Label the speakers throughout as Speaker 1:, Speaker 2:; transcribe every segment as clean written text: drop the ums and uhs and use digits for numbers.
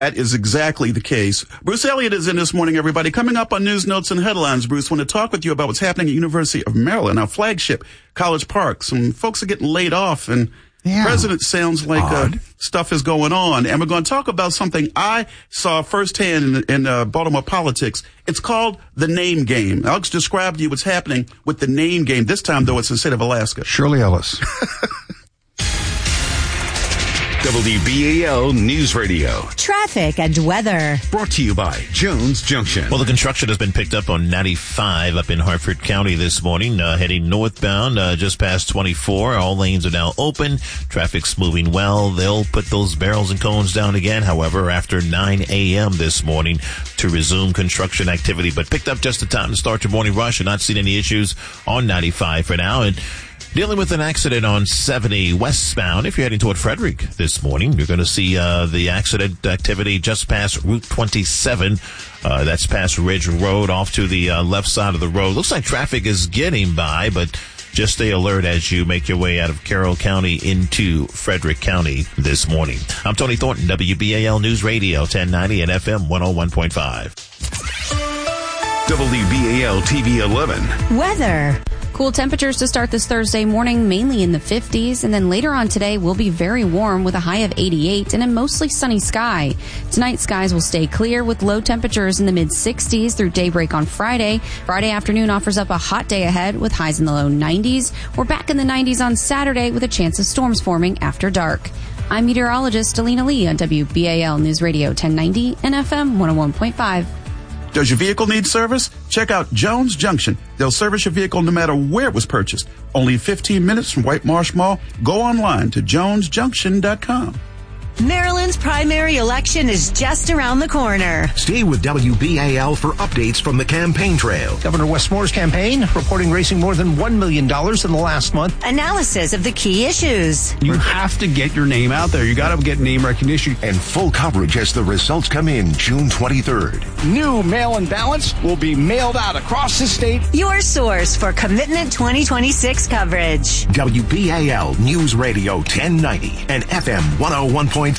Speaker 1: That is exactly the case. Bruce Elliott is in this morning, everybody. Coming up on News, Notes, and Headlines, Bruce, want to talk with you about what's happening at University of Maryland, our flagship, College Park. Some folks are getting laid off, and President sounds like stuff is going on. And we're going to talk about something I saw firsthand in Baltimore politics. It's called the name game. Alex described to you what's happening with the name game. This time, though, it's in the state of Alaska.
Speaker 2: Shirley Ellis.
Speaker 3: WBAL News Radio.
Speaker 4: Traffic and weather.
Speaker 3: Brought to you by Jones Junction.
Speaker 5: Well, the construction has been picked up on 95 up in Hartford County this morning, heading northbound just past 24. All lanes are now open. Traffic's moving well. They'll put those barrels and cones down again, however, after 9 a.m. this morning to resume construction activity. But picked up just in time to start your morning rush and not seen any issues on 95 for now. And dealing with an accident on 70 westbound. If you're heading toward Frederick this morning, you're going to see the accident activity just past Route 27. That's past Ridge Road off to the left side of the road. Looks like traffic is getting by, but just stay alert as you make your way out of Carroll County into Frederick County this morning. I'm Tony Thornton, WBAL News Radio, 1090 and FM 101.5.
Speaker 3: WBAL TV 11.
Speaker 4: Weather.
Speaker 6: Cool temperatures to start this Thursday morning, mainly in the 50s, and then later on today will be very warm with a high of 88 and a mostly sunny sky. Tonight, skies will stay clear with low temperatures in the mid-60s through daybreak on Friday. Friday afternoon offers up a hot day ahead with highs in the low 90s. We're back in the 90s on Saturday with a chance of storms forming after dark. I'm meteorologist Alina Lee on WBAL News Radio 1090 and FM 101.5.
Speaker 1: Does your vehicle need service? Check out Jones Junction. They'll service your vehicle no matter where it was purchased. Only 15 minutes from White Marsh Mall. Go online to jonesjunction.com.
Speaker 4: Maryland's primary election is just around the corner.
Speaker 7: Stay with WBAL for updates from the campaign trail.
Speaker 8: Governor Wes Moore's campaign reporting raising more than $1 million in the last month.
Speaker 4: Analysis of the key issues.
Speaker 9: You have to get your name out there. You got to get name recognition.
Speaker 7: And full coverage as the results come in June 23rd.
Speaker 9: New mail-in ballots will be mailed out across the state.
Speaker 4: Your source for Commitment 2026 coverage.
Speaker 7: WBAL News Radio 1090 and FM 101.5.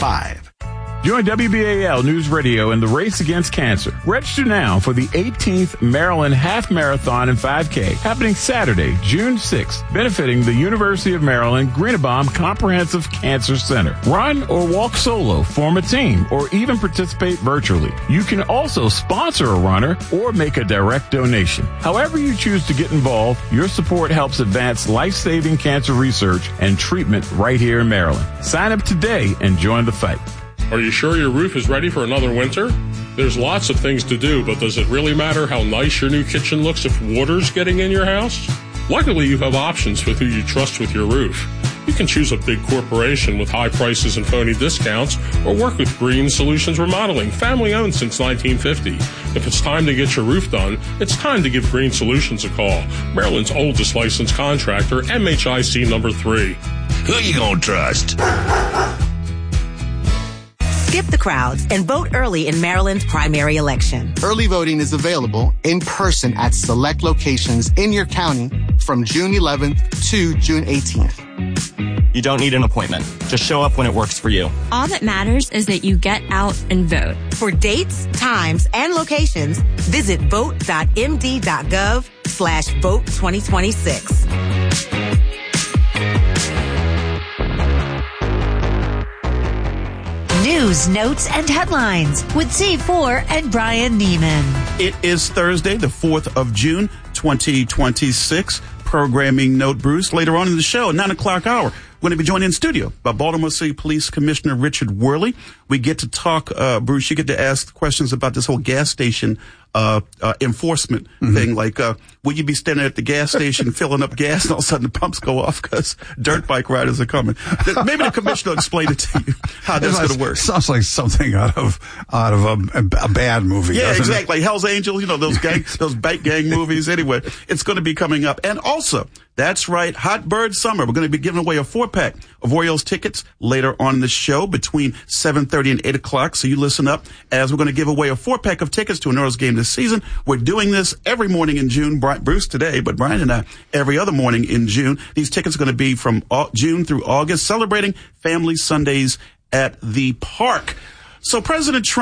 Speaker 10: Join WBAL News Radio in the race against cancer. Register now for the 18th Maryland Half Marathon and 5K happening Saturday, June 6th, benefiting the University of Maryland Greenebaum Comprehensive Cancer Center. Run or walk solo, form a team, or even participate virtually. You can also sponsor a runner or make a direct donation. However you choose to get involved, your support helps advance life-saving cancer research and treatment right here in Maryland. Sign up today and join the fight.
Speaker 11: Are you sure your roof is ready for another winter? There's lots of things to do, but does it really matter how nice your new kitchen looks if water's getting in your house? Luckily, you have options with who you trust with your roof. You can choose a big corporation with high prices and phony discounts, or work with Green Solutions Remodeling, family-owned since 1950. If it's time to get your roof done, it's time to give Green Solutions a call. Maryland's oldest licensed contractor, MHIC number 3.
Speaker 3: Who you gonna trust?
Speaker 4: Skip the crowds and vote early in Maryland's primary election.
Speaker 12: Early voting is available in person at select locations in your county from June 11th to June 18th.
Speaker 13: You don't need an appointment. Just show up when it works for you.
Speaker 14: All that matters is that you get out and vote.
Speaker 4: For dates, times, and locations, visit vote.md.gov/vote2026. News, notes, and headlines with C4 and Brian Neiman.
Speaker 1: It is Thursday, the 4th of June, 2026. Programming note, Bruce. Later on in the show, 9 o'clock hour, we're going to be joined in studio by Baltimore City Police Commissioner Richard Worley. We get to talk, Bruce, you get to ask questions about this whole gas station enforcement thing. Like, will you be standing at the gas station filling up gas and all of a sudden the pumps go off because dirt bike riders are coming? Maybe the commissioner will explain it to you how that's going to work.
Speaker 2: Sounds like something out of a bad movie.
Speaker 1: Yeah, exactly.
Speaker 2: It?
Speaker 1: Hell's Angels, those bike gang movies. Anyway, it's going to be coming up. And also, that's right, Hot Bird Summer. We're going to be giving away a 4-pack of Orioles tickets later on in the show between 7:30 and 8 o'clock. So you listen up as we're going to give away a 4-pack of tickets to an Orioles game this season. We're doing this every morning in June. Bruce today, but Brian and I every other morning in June. These tickets are going to be from June through August, celebrating Family Sundays at the park. So President Trump